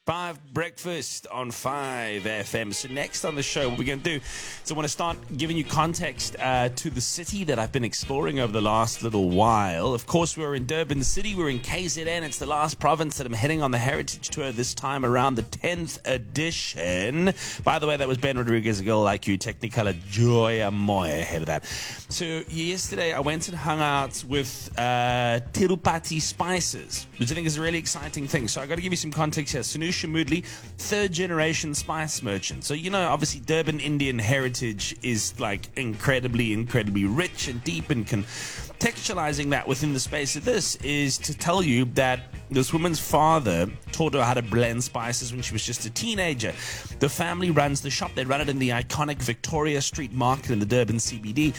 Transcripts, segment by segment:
5 Breakfast on 5 FM. So next on the show, what we're going to do is I want to start giving you context to the city that I've been exploring over the last little while. Of course, we're in Durban City. We're in KZN. It's the last province that I'm heading on the Heritage Tour this time around, the 10th edition. By the way, that was Ben Rodriguez, a girl like you, Technicolor Joya Moya, ahead of that. So yesterday, I went and hung out with Tirupati Spices, which I think is a really exciting thing. So I got to give you some context here. Sunusha Moodley, third-generation spice merchant. So, you know, obviously Durban Indian heritage is like incredibly rich and deep, and contextualizing that within the space of this is to tell you that this woman's father taught her how to blend spices when she was just a teenager. The family runs the shop. They run it in the iconic Victoria Street Market in the Durban CBD.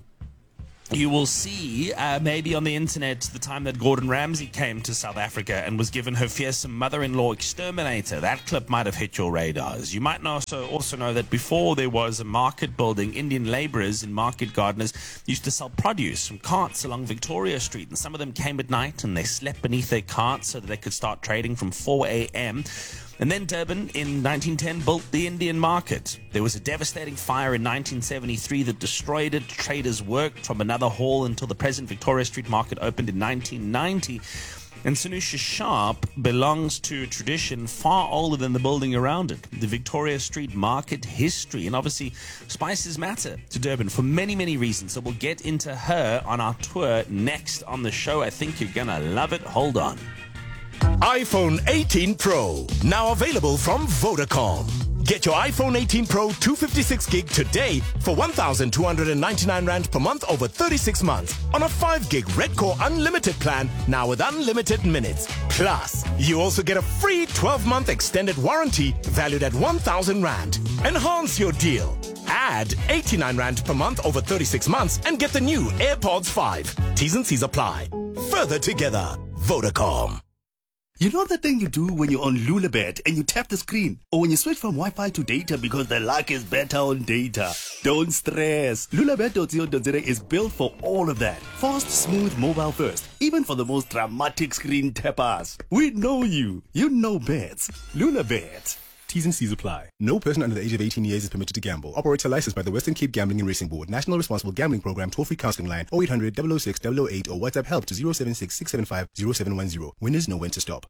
You will see maybe on the internet the time that Gordon Ramsay came to South Africa and was given her fearsome mother-in-law exterminator. That clip might have hit your radars. You might also know that before there was a market building, Indian laborers and market gardeners used to sell produce from carts along Victoria Street. And some of them came at night and they slept beneath their carts so that they could start trading from 4 a.m. And then Durban, in 1910, built the Indian market. There was a devastating fire in 1973 that destroyed it. Traders worked from another hall until the present Victoria Street Market opened in 1990. And Sunusha Sharp belongs to a tradition far older than the building around it, the Victoria Street Market history. And obviously, spices matter to Durban for many, many reasons. So we'll get into her on our tour next on the show. I think you're going to love it. Hold on. iPhone 18 Pro, now available from Vodacom. Get your iPhone 18 Pro 256 gig today for 1,299 Rand per month over 36 months on a 5 gig Red Core Unlimited plan, now with unlimited minutes. Plus, you also get a free 12-month extended warranty valued at 1,000 Rand. Enhance your deal. Add 89 Rand per month over 36 months and get the new AirPods 5. T's and C's apply. Further together, Vodacom. You know the thing you do when you're on Lulabet and you tap the screen? Or when you switch from Wi-Fi to data because the luck is better on data? Don't stress. Lulabet.co.za is built for all of that. Fast, smooth, mobile first. Even for the most dramatic screen tappers. We know you. You know bets. Lulabet. T's and C's apply. No person under the age of 18 years is permitted to gamble. Operator licensed by the Western Cape Gambling and Racing Board. National Responsible Gambling Program. Toll-free counseling line 0800 006 008 or WhatsApp help to 076 675 0710. Winners know when to stop.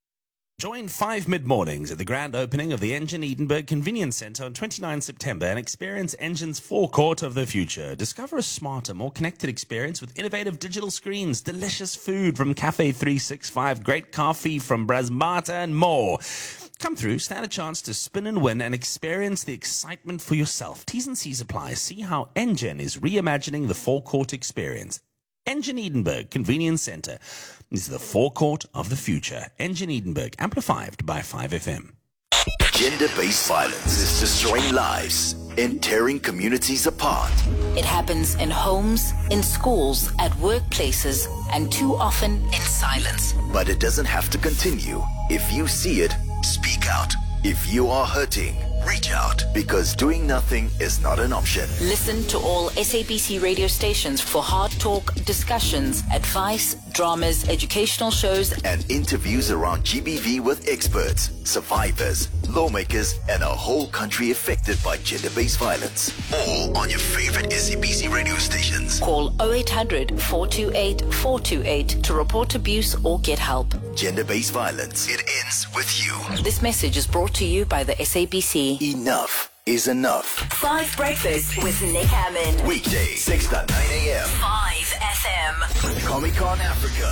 Join 5 mid-mornings at the grand opening of the Engen Edinburgh Convenience Centre on 29 September and experience Engen's forecourt of the future. Discover a smarter, more connected experience with innovative digital screens, delicious food from Cafe 365, great coffee from Brasmata and more. Come through, stand a chance to spin and win and experience the excitement for yourself. T's and C's apply. See how Engen is reimagining the forecourt experience. Engen Edinburgh Convenience Centre is the forecourt of the future. Engen Edinburgh, amplified by 5FM. Gender-based violence is destroying lives and tearing communities apart. It happens in homes, in schools, at workplaces, and too often in silence. But it doesn't have to continue. If you see it, speak out. If you are hurting, reach out, because doing nothing is not an option. Listen to all SABC radio stations for hard talk, discussions, advice, dramas, educational shows, and interviews around GBV with experts, survivors, lawmakers, and a whole country affected by gender-based violence. All on your favorite SABC radio stations. Call 0800 428 428 to report abuse or get help. Gender-based violence. It ends with you. This message is brought to you by the SABC. Enough is enough. 5 Breakfast with Nick Hammond. Weekday, 6 to 9 a.m. 5 FM. Comic-Con Africa.